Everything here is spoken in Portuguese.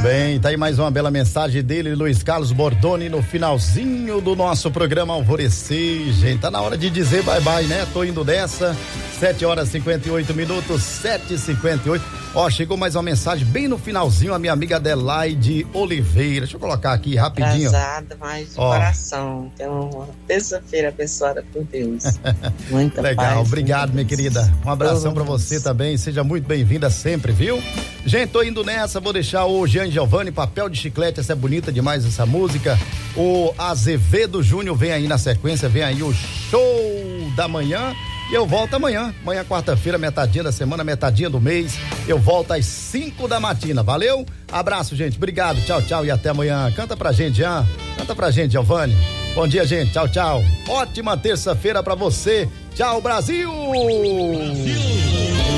bem, tá aí mais uma bela mensagem dele, Luiz Carlos Bordoni, no finalzinho do nosso programa Alvorecer, gente, tá na hora de dizer bye bye, né? Tô indo nessa, 7h58, 7h58. Ó, chegou mais uma mensagem bem no finalzinho, a minha amiga Adelaide Oliveira. Deixa eu colocar aqui rapidinho. Atrasada, mas de coração. Então, uma terça-feira abençoada por Deus. Muita legal, paz, obrigado, minha querida. Um abração pra você também. Seja muito bem-vinda sempre, viu? Gente, tô indo nessa, vou deixar o Jean Giovanni, Papel de Chiclete, essa é bonita demais essa música. O Azevedo Júnior vem aí na sequência, vem aí o show da manhã. E eu volto amanhã, quarta-feira, metadinha da semana, metadinha do mês. Eu volto às 5 da matina, valeu? Abraço, gente, obrigado, tchau, tchau e até amanhã. Canta pra gente, Jean, canta pra gente, Giovanni. Bom dia, gente, tchau, tchau. Ótima terça-feira pra você. Tchau, Brasil!